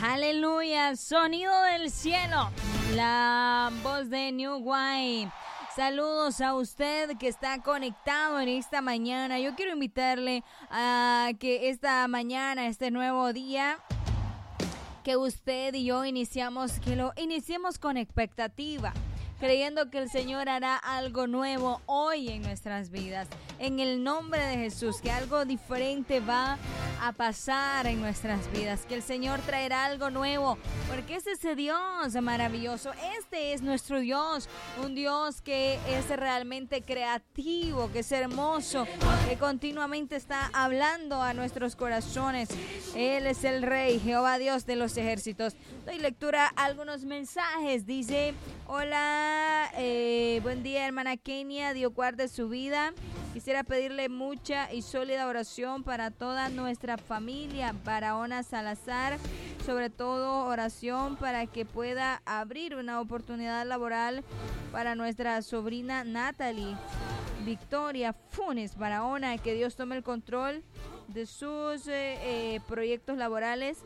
Aleluya, sonido del cielo, la voz de New Wine. Saludos a usted que está conectado en esta mañana. Yo quiero invitarle a que esta mañana, este nuevo día, que usted y yo que lo iniciemos con expectativa, creyendo que el Señor hará algo nuevo hoy en nuestras vidas. En el nombre de Jesús, que algo diferente va a pasar en nuestras vidas, que el Señor traerá algo nuevo, porque es ese Dios maravilloso. Este es nuestro Dios, un Dios que es realmente creativo, que es hermoso, que continuamente está hablando a nuestros corazones. Él es el Rey, Jehová Dios de los ejércitos. Doy lectura a algunos mensajes. Dice: hola, buen día hermana Kenia, Dios guarde su vida. Quisiera pedirle mucha y sólida oración para toda nuestra familia, para Ona Salazar, sobre todo oración para que pueda abrir una oportunidad laboral para nuestra sobrina Natalie Victoria Funes Barahona, que Dios tome el control de sus proyectos laborales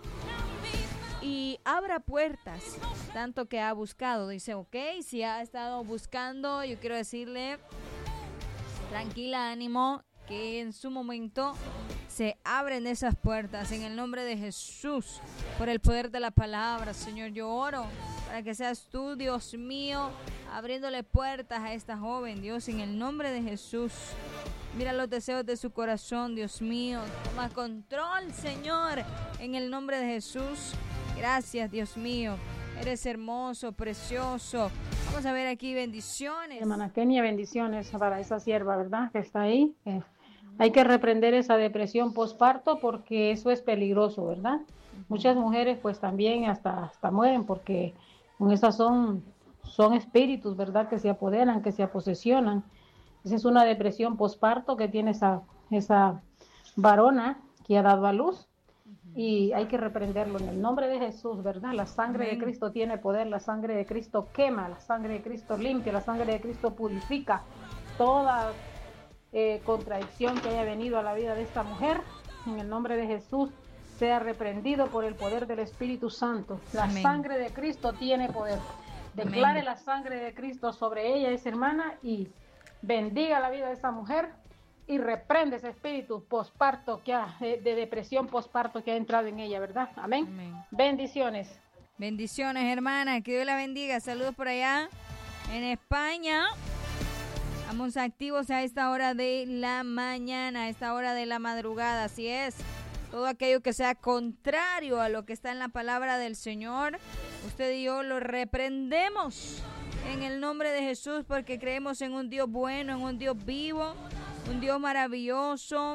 y abra puertas, tanto que ha buscado. Dice, ok, si ha estado buscando, yo quiero decirle, tranquila, ánimo, que en su momento se abren esas puertas en el nombre de Jesús, por el poder de la palabra. Señor, yo oro para que seas tú, Dios mío, abriéndole puertas a esta joven, Dios, en el nombre de Jesús. Mira los deseos de su corazón, Dios mío. Toma control, Señor, en el nombre de Jesús. Gracias, Dios mío. Eres hermoso, precioso. Vamos a ver aquí, bendiciones. Hermana Kenia, bendiciones para esa sierva, ¿verdad? Que está ahí. Hay que reprender esa depresión postparto porque eso es peligroso, ¿verdad? Muchas mujeres pues también hasta mueren porque con esas son espíritus, ¿verdad? Que se apoderan, que se posesionan. Esa es una depresión postparto que tiene esa varona que ha dado a luz. Y hay que reprenderlo en el nombre de Jesús, ¿verdad? La sangre de Cristo tiene poder, la sangre de Cristo quema, la sangre de Cristo limpia, la sangre de Cristo purifica. Toda contradicción que haya venido a la vida de esta mujer, en el nombre de Jesús, sea reprendido por el poder del Espíritu Santo. La sangre de Cristo tiene poder. Declare la sangre de Cristo sobre ella, esa hermana, y bendiga la vida de esa mujer. Y reprende ese espíritu posparto de depresión posparto que ha entrado en ella, ¿verdad? Amén. Bendiciones. Bendiciones, hermana. Que Dios la bendiga. Saludos por allá en España. Vamos activos a esta hora de la mañana, a esta hora de la madrugada. Así es. Todo aquello que sea contrario a lo que está en la palabra del Señor, usted y yo lo reprendemos en el nombre de Jesús, porque creemos en un Dios bueno, en un Dios vivo, un Dios maravilloso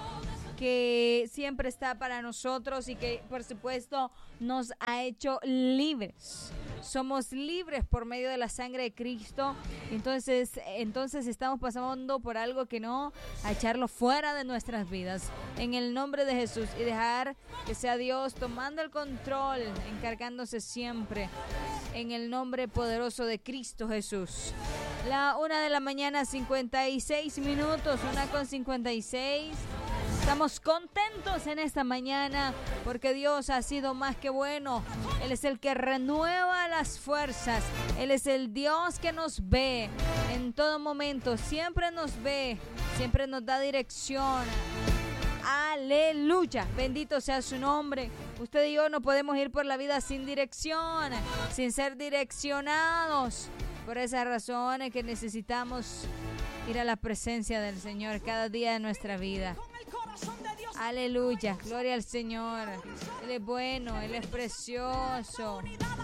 que siempre está para nosotros y que por supuesto nos ha hecho libres. Somos libres por medio de la sangre de Cristo. Entonces estamos pasando por algo que no, a echarlo fuera de nuestras vidas en el nombre de Jesús y dejar que sea Dios tomando el control, encargándose siempre en el nombre poderoso de Cristo Jesús. La 1 de la mañana, 56 minutos, 1:56. Estamos contentos en esta mañana porque Dios ha sido más que bueno. Él es el que renueva las fuerzas. Él es el Dios que nos ve en todo momento. Siempre nos ve, siempre nos da dirección. Aleluya, bendito sea su nombre. Usted y yo no podemos ir por la vida sin dirección, sin ser direccionados. Por esa razón es que necesitamos ir a la presencia del Señor cada día de nuestra vida. Aleluya, gloria al Señor. Él es bueno, Él es precioso,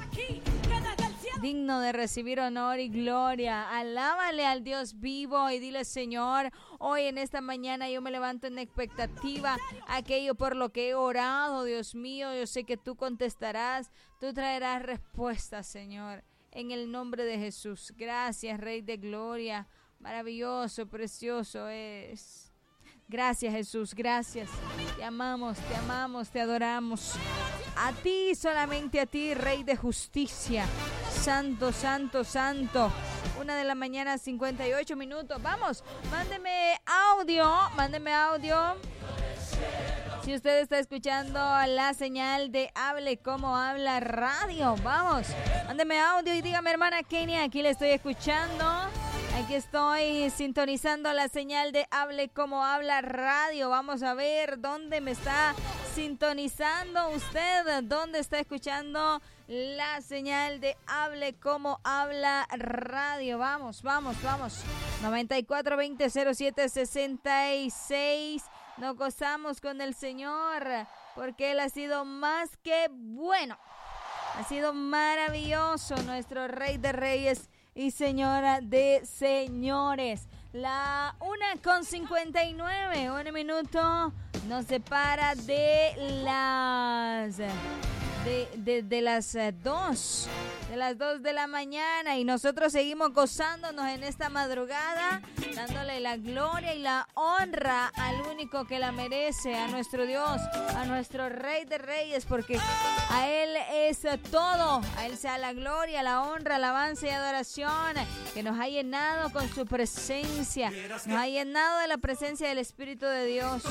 digno de recibir honor y gloria. Alábale al Dios vivo y dile: Señor, hoy en esta mañana yo me levanto en expectativa aquello por lo que he orado. Dios mío, yo sé que tú contestarás, tú traerás respuestas, Señor, en el nombre de Jesús. Gracias, Rey de Gloria. Maravilloso, precioso es. Gracias, Jesús, gracias. Te amamos, te adoramos. A ti, solamente a ti, Rey de Justicia. Santo, santo, santo. 1 de la mañana, 58 minutos. Vamos, mándeme audio. Si usted está escuchando la señal de Hable Como Habla Radio, vamos, mándeme audio y dígame, hermana Kenia, aquí le estoy escuchando. Aquí estoy sintonizando la señal de Hable Como Habla Radio. Vamos a ver dónde me está sintonizando usted, dónde está escuchando la señal de Hable Como Habla Radio. Vamos, vamos, vamos. 94-20-07-66. Nos gozamos con el Señor porque Él ha sido más que bueno. Ha sido maravilloso, nuestro Rey de Reyes y Señora de Señores. La 1:59, 1 minuto nos separa de las de las 2 de la mañana, y nosotros seguimos gozándonos en esta madrugada, dándole la gloria y la honra al único que la merece, a nuestro Dios, a nuestro Rey de Reyes, porque a Él es todo, a Él sea la gloria, la honra, alabanza y adoración, que nos ha llenado con su presencia, nos ha llenado de la presencia del Espíritu de Dios.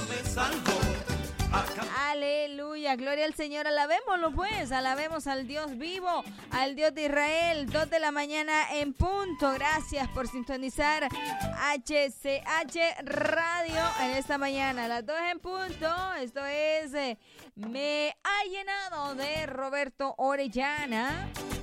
Aleluya, gloria al Señor, alabémoslo pues, alabemos al Dios vivo, al Dios de Israel. 2 de la mañana en punto. Gracias por sintonizar HCH Radio en esta mañana, a las 2 en punto. Esto es Me ha llenado, de Roberto Orellana.